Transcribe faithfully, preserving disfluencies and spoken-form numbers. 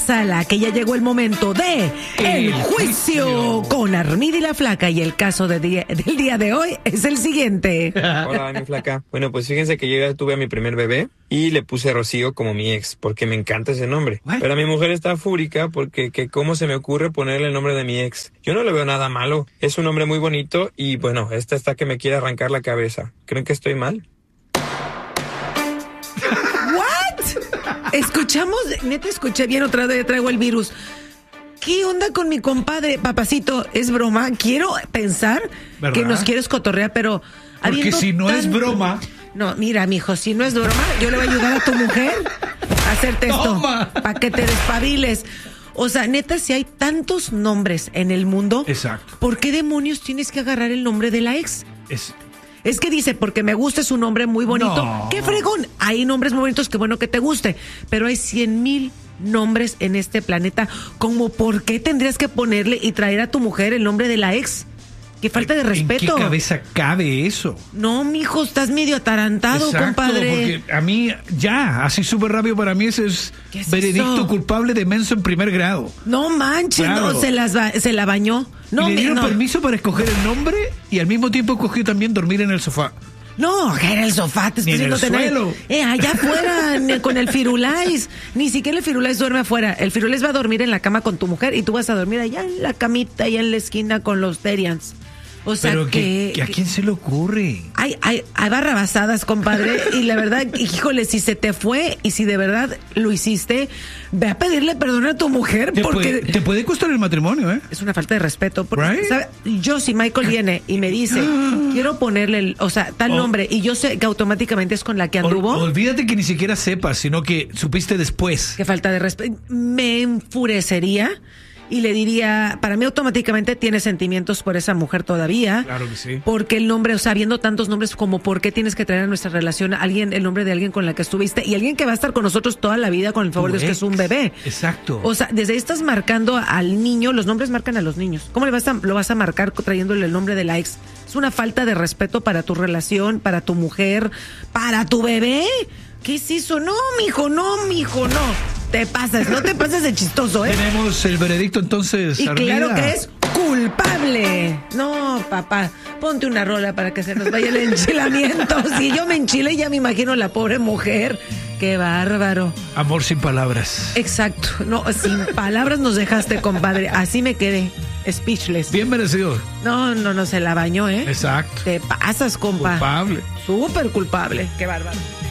sala que ya llegó el momento de El Juicio con Armida y la Flaca, y el caso de día, del día de hoy es el siguiente. Hola, mi flaca. Bueno, pues fíjense que yo ya tuve a mi primer bebé y le puse Rocío como mi ex porque me encanta ese nombre. What? Pero mi mujer está fúrica porque que cómo se me ocurre ponerle el nombre de mi ex. Yo no le veo nada malo, es un nombre muy bonito y bueno, esta está que me quiere arrancar la cabeza. ¿Creen que estoy mal? Escuchamos, neta escuché bien, otra vez traigo el virus. ¿Qué onda con mi compadre? Papacito, es broma. Quiero pensar ¿verdad? Que nos quieres cotorrear, pero... Porque si no tan... es broma... No, mira, mijo, si no es broma, yo le voy a ayudar a tu mujer a hacerte esto. Para que te despabiles. O sea, neta, si hay tantos nombres en el mundo... Exacto. ¿Por qué demonios tienes que agarrar el nombre de la ex? Es... Es que dice, porque me gusta, es un nombre muy bonito. No. ¡Qué fregón! Hay nombres muy bonitos, qué bueno que te guste. Pero hay cien mil nombres en este planeta. Como, ¿por qué tendrías que ponerle y traer a tu mujer el nombre de la ex? ¡Qué falta de respeto! ¿En qué cabeza cabe eso? No, mijo, estás medio atarantado, exacto, compadre. Porque a mí, ya, así súper rápido para mí ese es, es veredicto eso? Culpable de menso en primer grado. No manches, claro. No, se, las ba- se la bañó. No, y le dieron no. permiso para escoger el nombre y al mismo tiempo escogió también dormir en el sofá. No, en el sofá, te estoy diciendo tener. Suelo. Eh, allá afuera, con el Firulais. Ni siquiera el Firulais duerme afuera. El Firulais va a dormir en la cama con tu mujer y tú vas a dormir allá en la camita, allá en la esquina con los Terians. O sea, pero que, que, ¿a quién se le ocurre? Hay, hay, hay barrabasadas, compadre, y la verdad, híjole, si se te fue y si de verdad lo hiciste, ve a pedirle perdón a tu mujer te porque... Puede, te puede costar el matrimonio, ¿eh? Es una falta de respeto. Porque, right? ¿sabe? Yo, si Michael viene y me dice, quiero ponerle, el, o sea, tal oh. nombre, y yo sé que automáticamente es con la que anduvo... Ol, olvídate que ni siquiera sepas, sino que supiste después. Qué falta de respeto. Me enfurecería... Y le diría, para mí automáticamente tiene sentimientos por esa mujer todavía. Claro que sí. Porque el nombre, o sea, viendo tantos nombres como por qué tienes que traer a nuestra relación a alguien, el nombre de alguien con la que estuviste y alguien que va a estar con nosotros toda la vida con el favor de Dios, que es un bebé. Exacto. O sea, desde ahí estás marcando al niño, los nombres marcan a los niños. ¿Cómo le vas a, lo vas a marcar trayéndole el nombre de la ex? Es una falta de respeto para tu relación, para tu mujer, para tu bebé. ¿Qué es eso? No, mijo, no, mijo, no. Te pasas, no te pases de chistoso, ¿eh? Tenemos el veredicto entonces, y Armida. Claro que es culpable. No, papá, ponte una rola para que se nos vaya el enchilamiento. Si yo me enchilé, ya me imagino la pobre mujer. Qué bárbaro. Amor sin palabras. Exacto. No, sin palabras nos dejaste, compadre. Así me quedé. Speechless. Bien merecido. No, no, no, se la bañó, ¿eh? Exacto. Te pasas, compa. Culpable. Súper culpable. Qué bárbaro.